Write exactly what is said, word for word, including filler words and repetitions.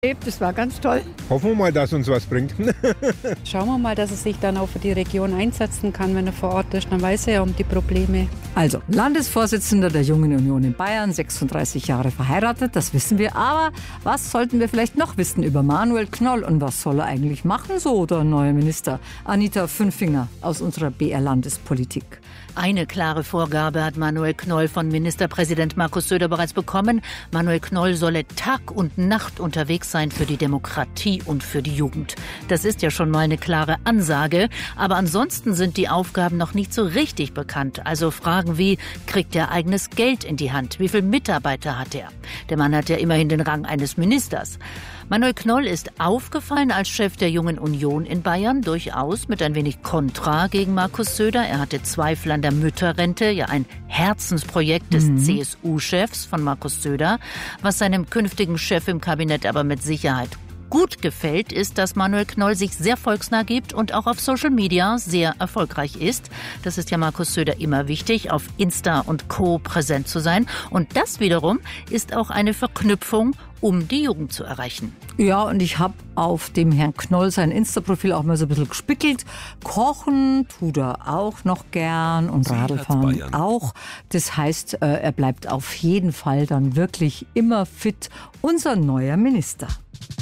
Das war ganz toll. Hoffen wir mal, dass uns was bringt. Schauen wir mal, dass er sich dann auch für die Region einsetzen kann, wenn er vor Ort ist. Dann weiß er ja um die Probleme. Also, Landesvorsitzender der Jungen Union in Bayern, sechsunddreißig Jahre verheiratet, das wissen wir. Aber was sollten wir vielleicht noch wissen über Manuel Knoll und was soll er eigentlich machen, so der neue Minister? Anita Fünfinger aus unserer B R-Landespolitik. Eine klare Vorgabe hat Manuel Knoll von Ministerpräsident Markus Söder bereits bekommen. Manuel Knoll solle Tag und Nacht unterwegs sein für die Demokratie und für die Jugend. Das ist ja schon mal eine klare Ansage. Aber ansonsten sind die Aufgaben noch nicht so richtig bekannt. Also Fragen wie, kriegt er eigenes Geld in die Hand? Wie viele Mitarbeiter hat er? Der Mann hat ja immerhin den Rang eines Ministers. Manuel Knoll ist aufgefallen als Chef der Jungen Union in Bayern, durchaus mit ein wenig Kontra gegen Markus Söder. Er hatte Zweifel an der Mütterrente, ja ein Herzensprojekt des mhm. C S U-Chefs von Markus Söder, was seinem künftigen Chef im Kabinett aber mit Sicherheit gut gefällt, ist, dass Manuel Knoll sich sehr volksnah gibt und auch auf Social Media sehr erfolgreich ist. Das ist ja Markus Söder immer wichtig, auf Insta und Co. präsent zu sein. Und das wiederum ist auch eine Verknüpfung, um die Jugend zu erreichen. Ja, und ich habe auf dem Herrn Knoll sein Insta-Profil auch mal so ein bisschen gespickelt. Kochen tut er auch noch gern und Radlfahren auch. Das heißt, er bleibt auf jeden Fall dann wirklich immer fit, unser neuer Minister.